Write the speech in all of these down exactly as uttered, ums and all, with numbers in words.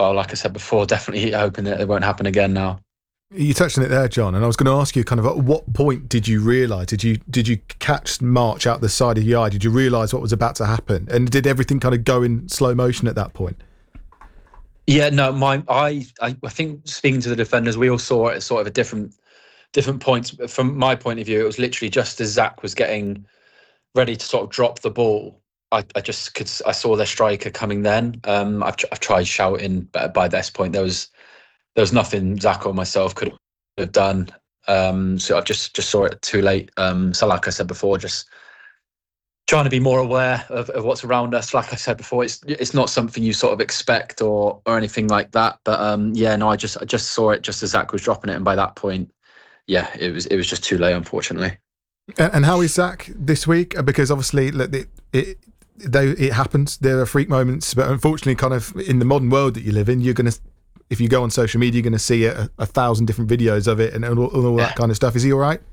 well, like I said before, definitely hoping that it won't happen again now. You touched on it there, John, and I was going to ask you kind of at what point did you realise, did you did you catch March out the side of your eye? Did you realise what was about to happen? And did everything kind of go in slow motion at that point? Yeah, no, my I I, I think speaking to the defenders, we all saw it at sort of a different different points. From my point of view, it was literally just as Zach was getting ready to sort of drop the ball, I, I just could I saw their striker coming then. Um, I've I've tried shouting, but by this point there was there was nothing Zach or myself could have done. Um, so I just just saw it too late. Um, so like I said before, just trying to be more aware of, of what's around us. Like I said before, it's it's not something you sort of expect or or anything like that. But um, yeah, no, I just I just saw it just as Zach was dropping it, and by that point, yeah, it was it was just too late, unfortunately. And how is Zach this week? Because obviously, it it though it happens, there are freak moments, but unfortunately, kind of in the modern world that you live in, you're gonna, if you go on social media, you're gonna see a, a thousand different videos of it and all, all that kind of stuff. Is he all right?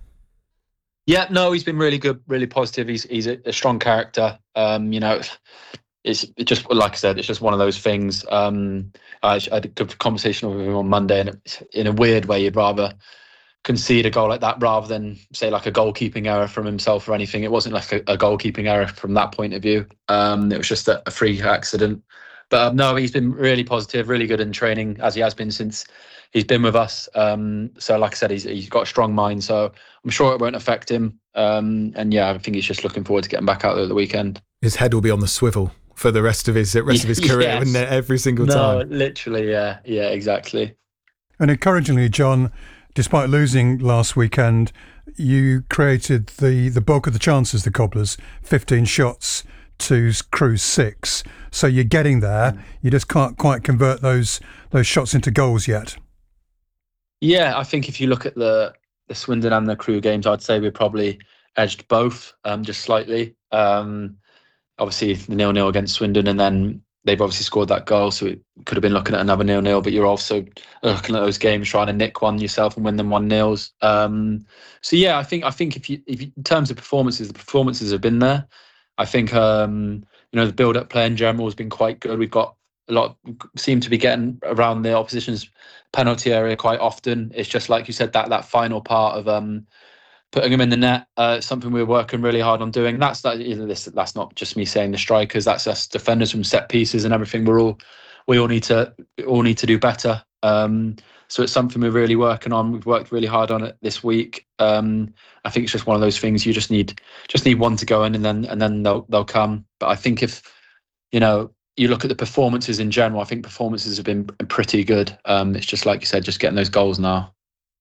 Yeah, no, he's been really good, really positive. He's he's a, a strong character. Um, you know, it's just like I said, it's just one of those things. Um, I, I had a good conversation with him on Monday, and it's, in a weird way, you'd rather concede a goal like that rather than say like a goalkeeping error from himself or anything. It wasn't like a, a goalkeeping error from that point of view. Um, it was just a, a freak accident. But um, no, he's been really positive, really good in training, as he has been since he's been with us. Um, so like I said, he's he's got a strong mind, so I'm sure it won't affect him. Um, and yeah, I think he's just looking forward to getting back out there at the weekend. His head will be on the swivel for the rest of his rest of his career, yes. Wouldn't it? Every single no, time. No, literally, yeah, yeah, exactly. And encouragingly, John, despite losing last weekend, you created the, the bulk of the chances, the Cobblers, fifteen shots to Crewe's six. So you're getting there. Mm. You just can't quite convert those those shots into goals yet. Yeah, I think if you look at the, the Swindon and the Crewe games, I'd say we probably edged both um, just slightly. Um, obviously, the nil-nil against Swindon, and then they've obviously scored that goal, so it could have been looking at another nil-nil, but you're also looking at those games trying to nick one yourself and win them one-nils. Um, so yeah, I think I think if you, if you, in terms of performances, the performances have been there. I think um, you know the build-up play in general has been quite good. We've got a lot, seem to be getting around the opposition's penalty area quite often. It's just like you said, that that final part of um, putting them in the net, uh, something we're working really hard on doing. That's that. You know, this that's not just me saying the strikers. That's us defenders from set pieces and everything. We're all we all need to all need to do better. Um, so it's something we're really working on. We've worked really hard on it this week. Um, I think it's just one of those things. You just need just need one to go in, and then and then they'll they'll come. But I think if you know you look at the performances in general, I think performances have been pretty good. Um, it's just like you said, just getting those goals now.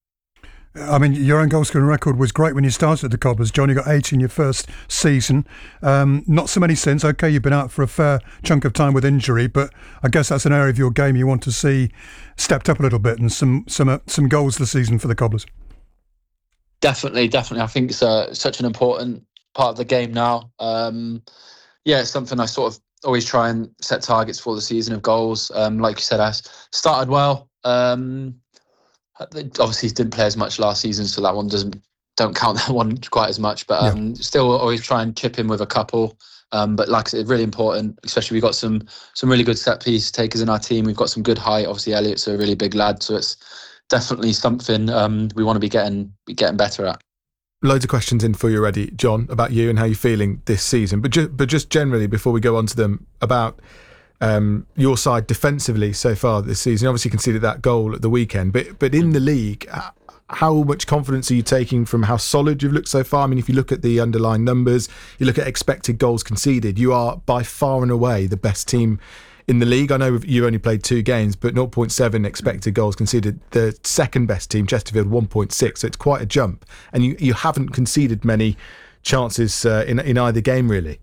I mean, your own goal scoring record was great when you started at the Cobblers, John. You got eight in your first season. Um, not so many since. Okay, you've been out for a fair chunk of time with injury, but I guess that's an area of your game you want to see stepped up a little bit and some some uh, some goals this season for the Cobblers. Definitely, definitely. I think it's uh, such an important part of the game now. Um, yeah, it's something I sort of always try and set targets for the season of goals. Um, like you said, I started well. Um, Obviously, didn't play as much last season, so that one doesn't don't count that one quite as much. But um, yeah. Still, always try and chip in with a couple. Um, but like I said, really important. Especially we've got some some really good set piece takers in our team. We've got some good height. Obviously, Elliot's a really big lad, so it's definitely something um, we want to be getting be getting better at. Loads of questions in for you already, John, about you and how you're feeling this season. But ju- but just generally, before we go on to them, about Um, your side defensively so far this season. You obviously conceded that goal at the weekend, but but in the league, how much confidence are you taking from how solid you've looked so far? I mean, if you look at the underlying numbers, you look at expected goals conceded, you are by far and away the best team in the league. I know you only played two games, but zero point seven expected goals conceded. The second best team, Chesterfield, one point six, so it's quite a jump. And you, you haven't conceded many chances uh, in in either game, really.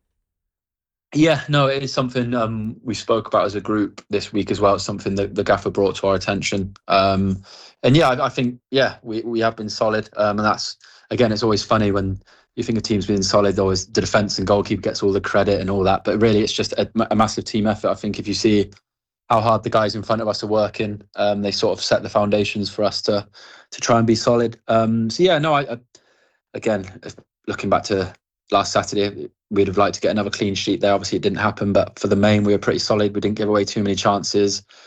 Yeah, no, it is something um, we spoke about as a group this week as well. It's something that the gaffer brought to our attention. Um, and yeah, I, I think, yeah, we, we have been solid. Um, and that's, again, it's always funny when you think a team's been solid, always the defence and goalkeeper gets all the credit and all that. But really, it's just a, a massive team effort. I think if you see how hard the guys in front of us are working, um, they sort of set the foundations for us to to try and be solid. Um, so yeah, no, I, I again, looking back to last Saturday, we'd have liked to get another clean sheet there. Obviously, it didn't happen, but for the main, we were pretty solid. We didn't give away too many chances.